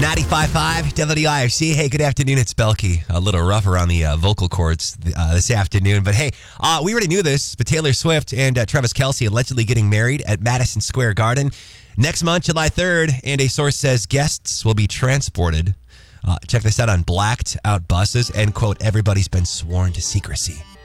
95.5 WIRC. Hey, good afternoon. It's Belky. A little rough around the vocal cords this afternoon. But hey, we already knew this, but Taylor Swift and Travis Kelce allegedly getting married at Madison Square Garden next month, July 3rd. And a source says guests will be transported. Check this out on blacked out buses and, quote, everybody's been sworn to secrecy.